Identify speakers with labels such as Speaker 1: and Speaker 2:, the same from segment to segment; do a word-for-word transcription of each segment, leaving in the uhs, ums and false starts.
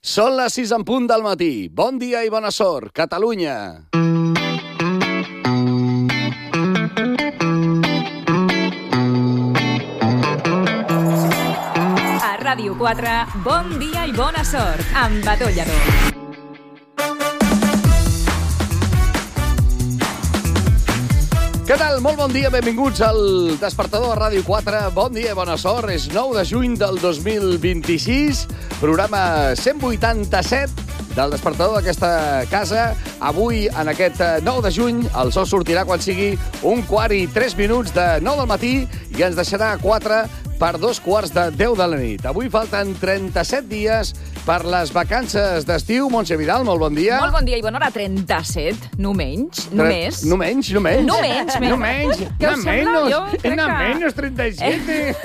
Speaker 1: Són les sis en punt del matí. Bon dia i bona sort, Catalunya.
Speaker 2: A Ràdio quatre, bon dia i bona sort, amb Bató Lladó.
Speaker 1: Què tal? Molt bon dia, benvinguts al Despertador a Ràdio quatre. Bon dia i bona sort. És nou de juny del dos mil vint-i-sis, programa cent vuitanta-set del Despertador d'aquesta casa. Avui, en aquest nou de juny, el sol sortirà quan sigui un quart i tres minuts de nou del matí i ens deixarà a quatre per dos quarts de deu de la nit. Avui falten trenta-set dies per les vacances d'estiu. Montse Vidal, molt bon dia.
Speaker 2: Molt bon dia i bona hora. trenta-set, no menys, només.
Speaker 1: No menys, no menys.
Speaker 2: No menys,
Speaker 1: no menys.
Speaker 2: Què us
Speaker 1: no
Speaker 2: sembla?
Speaker 1: menos,
Speaker 2: Jo crec
Speaker 1: no
Speaker 2: que-
Speaker 1: menos trenta y siete.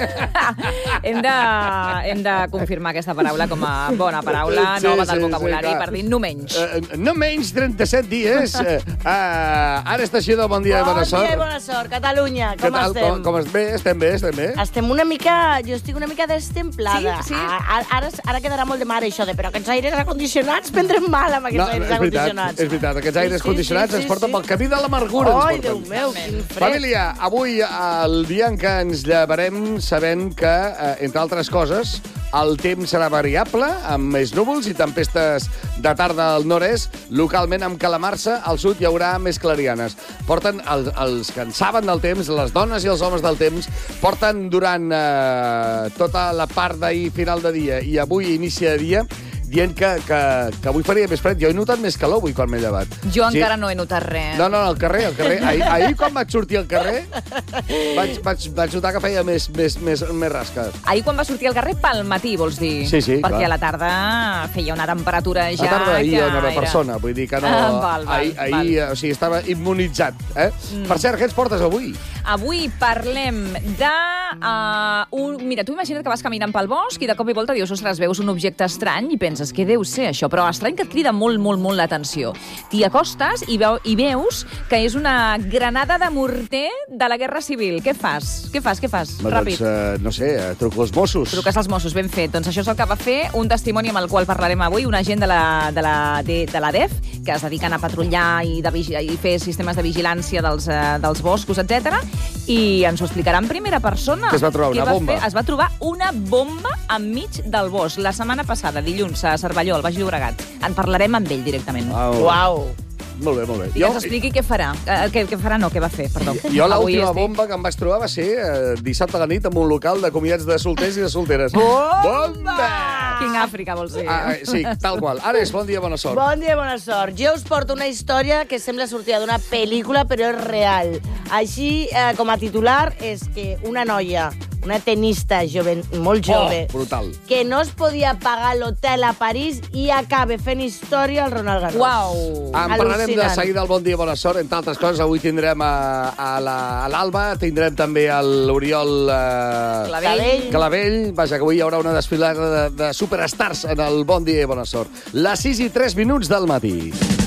Speaker 2: hem, de, hem de confirmar aquesta paraula com a bona paraula,
Speaker 1: Sí,
Speaker 2: nova
Speaker 1: sí,
Speaker 2: del
Speaker 1: sí,
Speaker 2: vocabulari,
Speaker 1: clar.
Speaker 2: per dir no menys.
Speaker 1: Uh, no menys trenta-set dies. Uh, uh, ara està així de bon dia i bona
Speaker 3: Bon
Speaker 1: sort.
Speaker 3: dia i bona sort, Catalunya.
Speaker 1: Què
Speaker 3: Com
Speaker 1: tal?
Speaker 3: estem?
Speaker 1: Com, com es bé? Estem bé, estem bé.
Speaker 3: Estem una mica... Jo estic una mica destemplada.
Speaker 2: Sí, sí.
Speaker 3: A, a, ara, ara quedarà molt de mare, això de... Però aquests aires acondicionats prendrem mal amb aquests aires
Speaker 1: és veritat,
Speaker 3: acondicionats.
Speaker 1: és veritat. Aquests aires
Speaker 3: Sí, sí,
Speaker 1: condicionats
Speaker 3: sí,
Speaker 1: ens
Speaker 3: sí,
Speaker 1: porten
Speaker 3: sí.
Speaker 1: pel camí de l'amargura.
Speaker 3: Ai,
Speaker 1: ens
Speaker 3: Déu
Speaker 1: porten.
Speaker 3: meu, quin fred.
Speaker 1: Família, avui, el dia en què ens llevarem sabent que, eh, entre altres coses, el temps serà variable, amb més núvols i tempestes de tarda al nord-est. Localment, amb calamarsa, al sud hi haurà més clarianes. Porten, el, els que en saben del temps, les dones i els homes del temps, porten durant eh, tota la part d'ahir, final de dia, i avui, inici de dia, dient que, que, que avui faria més fred. Jo he notat més calor avui quan m'he llevat.
Speaker 2: Jo encara no he notat res.
Speaker 1: No, no, al carrer, al carrer. Ahir, ahir quan vaig sortir al carrer, vaig, vaig, vaig notar que feia més, més, més, més rasca.
Speaker 2: Ahir quan va sortir al carrer pel matí, vols dir?
Speaker 1: Sí, sí,
Speaker 2: Perquè
Speaker 1: clar.
Speaker 2: a la tarda feia una temperatura ja...
Speaker 1: La tarda d'ahir
Speaker 2: que
Speaker 1: jo no era
Speaker 2: era-
Speaker 1: persona, vull dir que no...
Speaker 2: Ah, val, val,
Speaker 1: ahir, ahir o sigui, estava immunitzat. Eh? Mm. Per cert, què ens portes avui?
Speaker 2: Avui parlem de... Uh, un... Mira, tu imagina't que vas caminant pel bosc i de cop i volta dius, ostres, veus un objecte estrany i penses, què deu ser això? Però estrany que et crida molt, molt, molt l'atenció. T'hi acostes i, veu, i veus que és una granada de morter de la Guerra Civil. Què fas? Què fas? Què fas?
Speaker 1: Doncs,
Speaker 2: Ràpid.
Speaker 1: eh, no sé, eh, truco als Mossos.
Speaker 2: Truques als Mossos, ben fet. Doncs això és el que va fer un testimoni amb el qual parlarem avui, un agent de la, de la, de, de la D E F, que es dediquen a patrullar i, de, vigi- i fer sistemes de vigilància dels, eh, dels boscos, etcètera. I ens ho explicarà en primera persona.
Speaker 1: Que es va trobar
Speaker 2: Què
Speaker 1: una
Speaker 2: va
Speaker 1: bomba.
Speaker 2: Fer? Es va trobar una bomba enmig del bosc. La setmana passada, dilluns, a Cervelló, al Baix Llobregat. En parlarem amb ell directament.
Speaker 1: Au.
Speaker 3: Uau.
Speaker 1: Molt bé, molt bé.
Speaker 2: I que ens expliqui què farà. Eh, què, què farà, no, què va fer, perdó.
Speaker 1: Jo
Speaker 2: Avui
Speaker 1: l'última
Speaker 2: estic-
Speaker 1: bomba que em vaig trobar va ser eh, dissabte a la nit en un local de convidats de solters i de solteres. Bomba!
Speaker 2: King Àfrica, vols dir.
Speaker 1: Ah, eh, sí, tal qual. Ares, bon dia, bona sort.
Speaker 3: Bon dia i bona sort. Jo us porto una història que sembla sortida d'una pel·lícula, però és real. Així, eh, com a titular, és que una noia, una tenista jove, molt jove,
Speaker 1: Oh, brutal.
Speaker 3: que no es podia pagar l'hotel a París i acaba fent història al Roland Garros.
Speaker 2: Uau!
Speaker 1: En parlarem de
Speaker 3: Al·lucinant.
Speaker 1: seguida al Bon Dia, Bona Sort. Entre altres coses, avui tindrem a, a la- a l'Alba, tindrem també a l'Oriol eh,
Speaker 2: Clavell.
Speaker 1: Clavell. Vaja, que avui hi haurà una desfilada de, de superstars en el Bon Dia i Bona Sort. Les sis i tres minuts del matí.